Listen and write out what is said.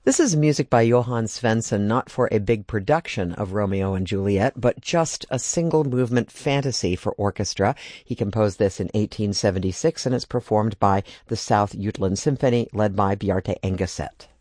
This is music by Johann Svensson, not for a big production of Romeo and Juliet, but just a single movement fantasy for orchestra. He composed this in 1876, and it's performed by the South Jutland Symphony, led by Bjarte Engeset.